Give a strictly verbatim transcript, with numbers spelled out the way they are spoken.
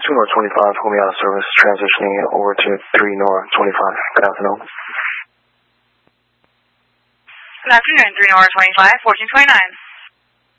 two North twenty-five, pull me out of service, transitioning over to three North twenty-five. Good afternoon. Good afternoon, three North twenty-five, fourteen twenty-nine.